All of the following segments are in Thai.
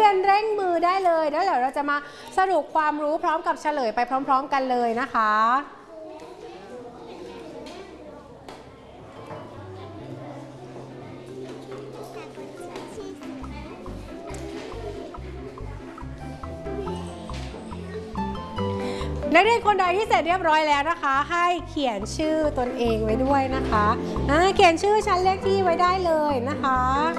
รียนเร่งมือได้เลยแล้วเดี๋ยวเราจะมาสรุปความรู้พร้อมกับเฉลยไปพร้อมๆกันเลยนะคะนักเรียนคนใดที่เสร็จเรียบร้อยแล้วนะคะให้เขียนชื่อตนเองไว้ด้วยนะคะเขียนชื่อชั้นเลขที่ไว้ได้เลยนะคะ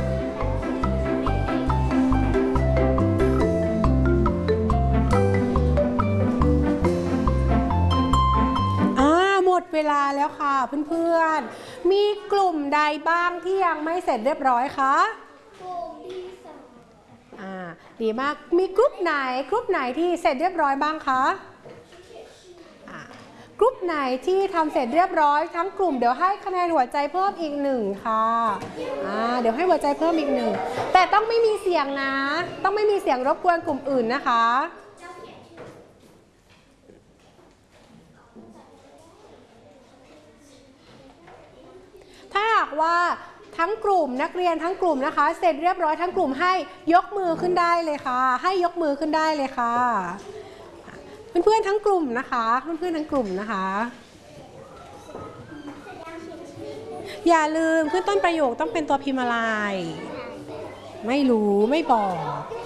หมดเวลาแล้วค่ะเพื่อนๆมีกลุ่มใดบ้างที่ยังไม่เสร็จเรียบร้อยคะกลุ่มที่2ดีมากมีกลุ่มไหนที่เสร็จเรียบร้อยบ้างคะกลุ่มไหนที่ทำเสร็จเรียบร้อยทั้งกลุ่มเดี๋ยวให้คะแนนหัวใจเพิ่มอีก1ค่ะเดี๋ยวให้หัวใจเพิ่มอีก1แต่ต้องไม่มีเสียงนะต้องไม่มีเสียงรบกวนกลุ่มอื่นนะคะถ้าหากว่าทั้งกลุ่มนักเรียนทั้งกลุ่มนะคะเสร็จเรียบร้อยทั้งกลุ่มให้ยกมือขึ้นได้เลยค่ะให้ยกมือขึ้นได้เลยค่ะเพื่อนๆทั้งกลุ่มนะคะเพื่อนๆทั้งกลุ่มนะคะอย่าลืมขึ้นต้นประโยคต้องเป็นตัวพิมพ์อะไรไม่รู้ไม่บอก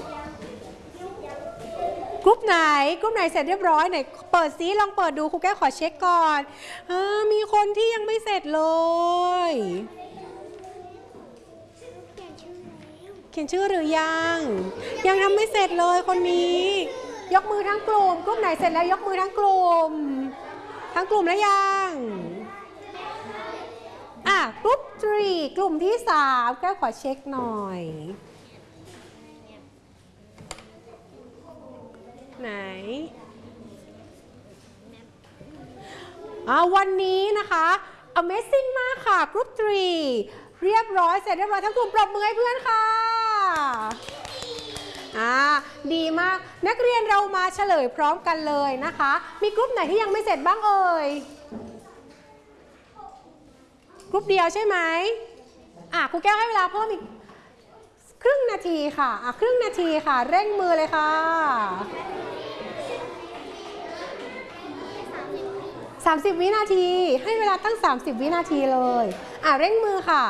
กลุ่มไหนเสร็จเรียบร้อยไหนเปิดซิลองเปิดดูครูแก้วขอเช็คก่อนมีคนที่ยังไม่เสร็จเลยเขียนชื่อหรือยังทำไม่เสร็จเลยคนนี้ยกมือทั้งกลุ่มไหนเสร็จแล้วยกมือทั้งกลุ่มแล้วยังกลุ่ม3กลุ่มที่3แก้วขอเช็คหน่อยไหนวันนี้นะคะ Amazing มากค่ะกลุ่ม3เรียบร้อยเสร็จเรียบร้อยทั้งกลุ่มปรบมือให้เพื่อนค่ะดีมากนักเรียนเรามาเฉลยพร้อมกันเลยนะคะมีกลุ่มไหนที่ยังไม่เสร็จบ้างเอ่ยกลุ่มเดียวใช่ไหมครูแก้วให้เวลาเพิ่มอีกครึ่งนาทีค่ะครึ่งนาทีค่ะเร่งมือเลยค่ะ30 วินาทีให้เวลาตั้ง30 วินาทีเลยเร่งมือค่ะ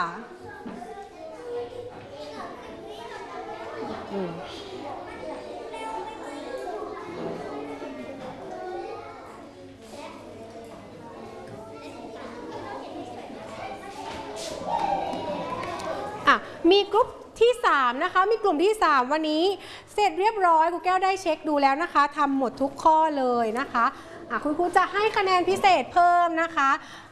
มีกลุ่มที่3นะคะมีกลุ่มที่3วันนี้เสร็จเรียบร้อยครูแก้วได้เช็คดูแล้วนะคะทำหมดทุกข้อเลยนะคะคุณครูจะให้คะแนนพิเศษเพิ่มนะคะ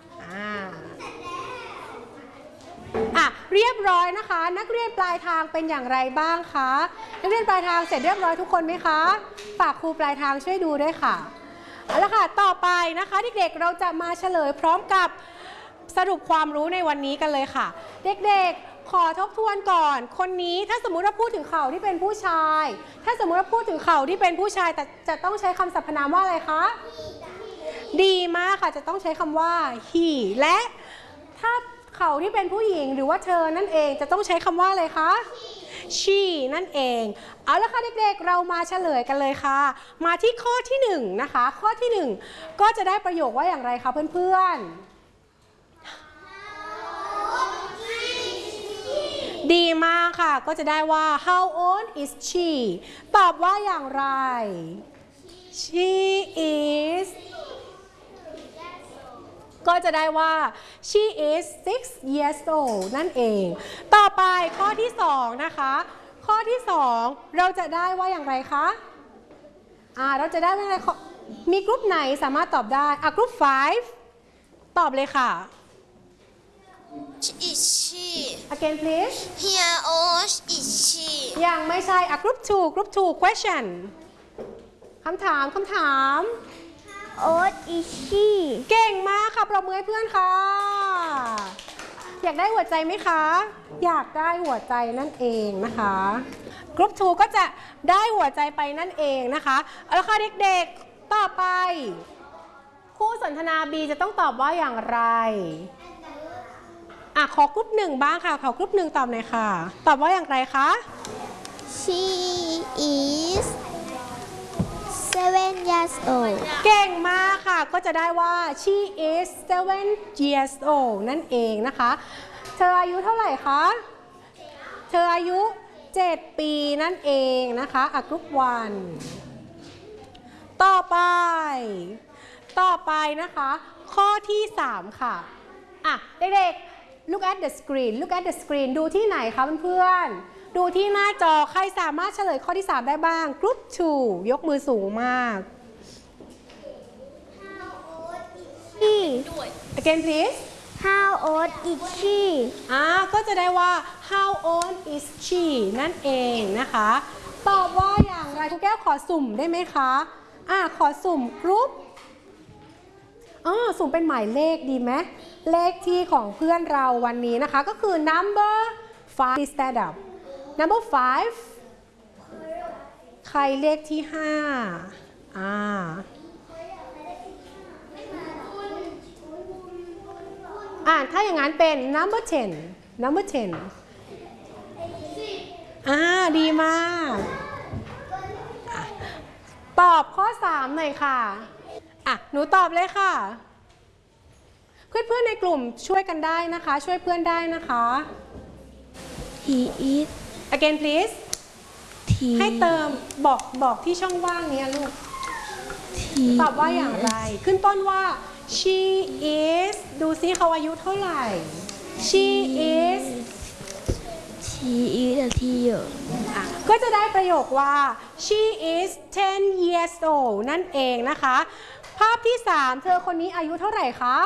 เรียบร้อยนะคะนักเรียนปลายทางเป็นอย่างไรบ้างคะนักเรียนปลายทางเสร็จเรียบร้อยทุกคนไหมคะฝากครูปลายทางช่วยดูด้วยค่ะเอาละค่ะต่อไปนะคะเด็กๆเราจะมาเฉลยพร้อมกับสรุปความรู้ในวันนี้กันเลยค่ะเด็กๆขอทบทวนก่อนคนนี้ถ้าสมมุติว่าพูดถึงเขาที่เป็นผู้ชายถ้าสมมุติว่าพูดถึงเขาที่เป็นผู้ชายแต่จะต้องใช้คำสรรพนามว่าอะไรคะดีมากค่ะจะต้องใช้คำว่า he และถ้าเขาที่เป็นผู้หญิงหรือว่าเธอนั่นเองจะต้องใช้คำว่าอะไรคะ she นั่นเองเอาละค่ะเด็กๆเรามาเฉลยกันเลยค่ะมาที่ข้อที่1นะคะข้อที่1ก็จะได้ประโยคว่าอย่างไรคะเพื่อนๆดีมากค่ะก็จะได้ว่า how old is she ตอบว่าอย่างไร she is ก็จะได้ว่า she is 6 years old นั่นเองต่อไปข้อที่2นะคะข้อที่2เราจะได้ว่าอย่างไรคะเราจะได้ว่าอะไรมีกลุ่มไหนสามารถตอบได้กลุ่ม5ตอบเลยค่ะ Is she? Again please. How old is she? ยังไม่ใช่group 2 question คำถาม How old is she? เก่งมากค่ะปรบมือให้เพื่อนค่ะอยากได้หัวใจไหมคะอยากได้หัวใจนั่นเองนะคะกลุ่ม2ก็จะได้หัวใจไปนั่นเองนะคะเอาละค่ะเด็กๆต่อไปคู่สนทนา B จะต้องตอบว่าอย่างไรขอกลุ่ม1บ้างค่ะขอกลุ่ม1ตอบหน่อยค่ะตอบว่าอย่างไรคะ She is 7 years old. เก่งมากค่ะก็จะได้ว่า she is 7 years old นั่นเองนะคะเธออายุเท่าไหร่คะเธออายุ7 ปีนั่นเองนะคะกรุ๊ปวันต่อไปนะคะข้อที่3ค่ะเด็กๆ look at the screen ดูที่ไหนคะเพื่อนๆดูที่หน้าจอใครสามารถเฉลยข้อที่3ได้บ้าง group 2 ยกมือสูงมาก again please How old is she? ก็จะได้ว่า how old is she นั่นเองนะคะตอบว่าอย่างไรครูแก้วขอสุ่มได้ไหมคะขอสุ่มกรุ๊ปสุ่มเป็นหมายเลขดีไหมเลขที่ของเพื่อนเราวันนี้นะคะก็คือ number 5 stand up number 5ใครเลขที่5ถ้าอย่างนั้นเป็น number 10 ดีมากตอบข้อ3หน่อยค่ะหนูตอบเลยค่ะเพื่อนๆในกลุ่มช่วยกันได้นะคะช่วยเพื่อนได้นะคะ He is again please ให้เติมบอกที่ช่องว่างนี้ลูกตอบว่าอย่างไรขึ้นต้นว่า she is ดูซิเขาอายุเท่าไหร่ she is ที่เยอะก็จะได้ประโยคว่า she is 10 years old นั่นเองนะคะภาพที่3เธอคนนี้อายุเท่าไหร่คะ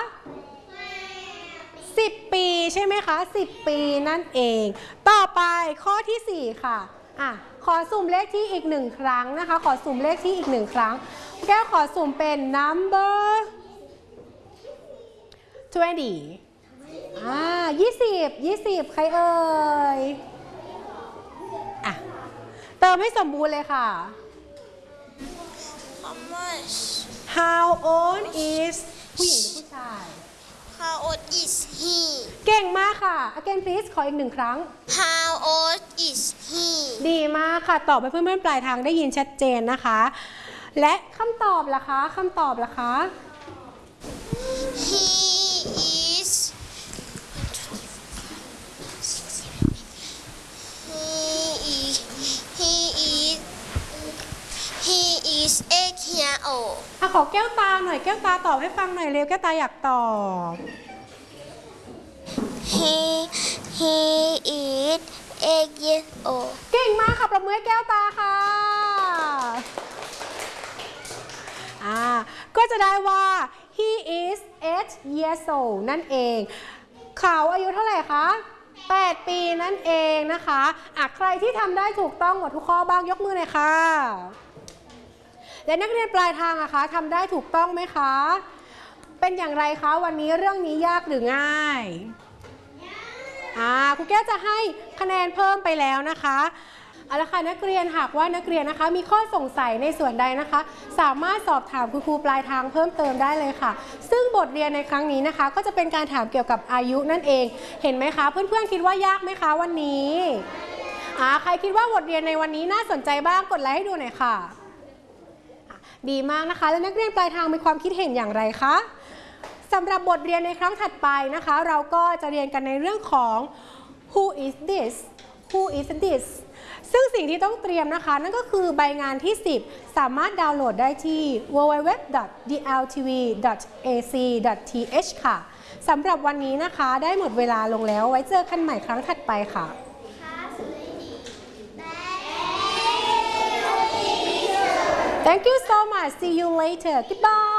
10 ปีใช่ไหมคะ10 ปีนั่นเองต่อไปข้อที่4ค่ะขอสุ่มเลขที่อีก1ครั้งนะคะขอสุ่มเลขที่อีก1ครั้งแก้วขอสุ่มเป็น number 20 ใครเอ่ยเติมให้สมบูรณ์เลยค่ะ How much? How old is ผู้หญิงหรือผู้ชาย How old is he? เก่งมากค่ะ again please ขออีก1ครั้ง How old is he? ดีมากค่ะตอบให้เพื่อนๆปลายทางได้ยินชัดเจนนะคะและคำตอบล่ะคะ He is 8 years old. ขอแก้วตาหน่อยแก้วตาตอบให้ฟังหน่อยเร็วแก้วตาอยากตอบ He is 8 years old. เก่งมากค่ะประมือให้แก้วตาค่ะก็จะได้ว่า he is 8 years old นั่นเองเขาอายุเท่าไหร่คะ8 ปีนั่นเองนะคะใครที่ทำได้ถูกต้องหมดทุกข้อบ้างยกมือหน่อยค่ะและนักเรียนปลายทางคะทำได้ถูกต้องไหมคะเป็นอย่างไรคะวันนี้เรื่องนี้ยากหรือง่ายครูแก้วจะให้คะแนนเพิ่มไปแล้วนะคะเอาละค่ะนักเรียนหากว่านักเรียนนะคะมีข้อสงสัยในส่วนใดนะคะสามารถสอบถามคุณครูปลายทางเพิ่มเติมได้เลยค่ะซึ่งบทเรียนในครั้งนี้นะคะก็จะเป็นการถามเกี่ยวกับอายุนั่นเองเห็นไหมคะเพื่อนๆคิดว่ายากไหมคะวันนี้ใครคิดว่าบทเรียนในวันนี้น่าสนใจบ้างกดไลค์ให้ดูหน่อยค่ะดีมากนะคะแล้วนักเรียนปลายทางมีความคิดเห็นอย่างไรคะสำหรับบทเรียนในครั้งถัดไปนะคะเราก็จะเรียนกันในเรื่องของ who is this ซึ่งสิ่งที่ต้องเตรียมนะคะนั่นก็คือใบงานที่10สามารถดาวน์โหลดได้ที่ www.dltv.ac.th ค่ะสำหรับวันนี้นะคะได้หมดเวลาลงแล้วไว้เจอกันใหม่ครั้งถัดไปค่ะ Thank you so much. See you later. Goodbye.